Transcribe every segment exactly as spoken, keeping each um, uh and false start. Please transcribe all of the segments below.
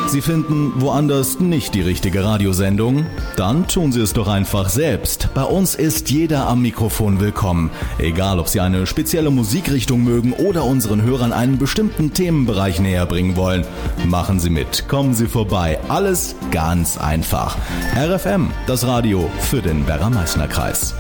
Sie finden woanders nicht die richtige Radiosendung? Dann tun Sie es doch einfach selbst. Bei uns ist jeder am Mikrofon willkommen. Egal, ob Sie eine spezielle Musikrichtung mögen oder unseren Hörern einen bestimmten Themenbereich näher bringen wollen. Machen Sie mit, kommen Sie vorbei. Alles ganz einfach. R F M, das Radio für den Werra-Meißner-Kreis.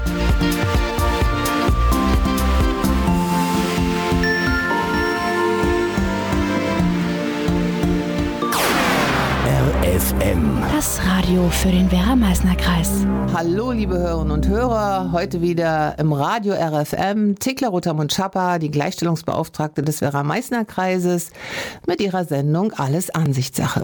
R F M. Das Radio für den Werra-Meißner-Kreis. Hallo liebe Hörerinnen und Hörer, heute wieder im Radio R F M Thekla Rotermund-Schapper, die Gleichstellungsbeauftragte des Werra-Meißner-Kreises, mit ihrer Sendung Alles Ansichtssache.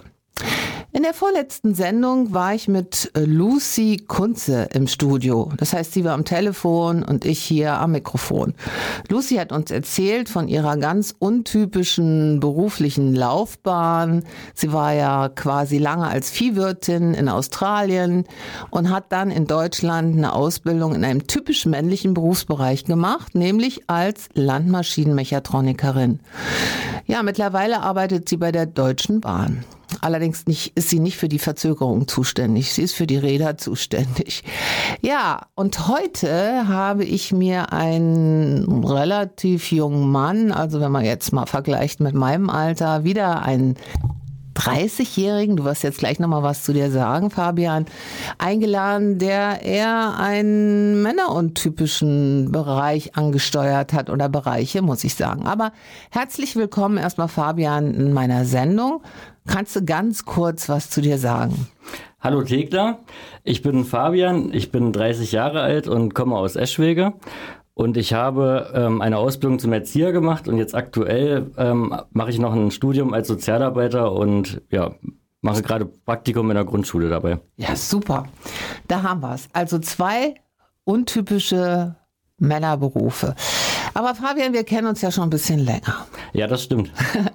In der vorletzten Sendung war ich mit Lucy Kunze im Studio. Das heißt, sie war am Telefon und ich hier am Mikrofon. Lucy hat uns erzählt von ihrer ganz untypischen beruflichen Laufbahn. Sie war ja quasi lange als Viehwirtin in Australien und hat dann in Deutschland eine Ausbildung in einem typisch männlichen Berufsbereich gemacht, nämlich als Landmaschinenmechatronikerin. Ja, mittlerweile arbeitet sie bei der Deutschen Bahn. Allerdings nicht, ist sie nicht für die Verzögerung zuständig, sie ist für die Räder zuständig. Ja, und heute habe ich mir einen relativ jungen Mann, also wenn man jetzt mal vergleicht mit meinem Alter, wieder einen dreißigjährigen, du wirst jetzt gleich nochmal was zu dir sagen, Fabian, eingeladen, der eher einen männeruntypischen Bereich angesteuert hat oder Bereiche, muss ich sagen. Aber herzlich willkommen erstmal, Fabian, in meiner Sendung. Kannst du ganz kurz was zu dir sagen? Hallo Thekla, ich bin Fabian, ich bin dreißig Jahre alt und komme aus Eschwege. Und ich habe ähm, eine Ausbildung zum Erzieher gemacht und jetzt aktuell ähm, mache ich noch ein Studium als Sozialarbeiter und ja, mache gerade Praktikum in der Grundschule dabei. Ja, super. Da haben wir es. Also zwei untypische Männerberufe. Aber Fabian, wir kennen uns ja schon ein bisschen länger. Ja, das stimmt.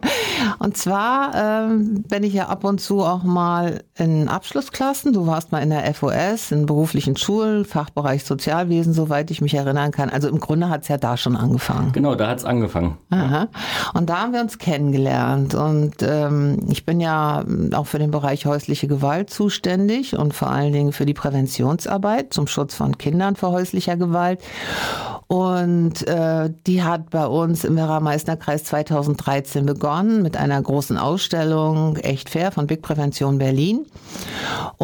Und zwar ähm, bin ich ja ab und zu auch mal in Abschlussklassen. Du warst mal in der F O S, in beruflichen Schulen, Fachbereich Sozialwesen, soweit ich mich erinnern kann. Also im Grunde hat es ja da schon angefangen. Genau, da hat es angefangen. Aha. Und da haben wir uns kennengelernt. Und ähm, ich bin ja auch für den Bereich häusliche Gewalt zuständig und vor allen Dingen für die Präventionsarbeit zum Schutz von Kindern vor häuslicher Gewalt. Und äh, die hat bei uns im Werra-Meißner-Kreis zweitausenddreizehn begonnen mit einer großen Ausstellung Echt Fair von Big Prävention Berlin.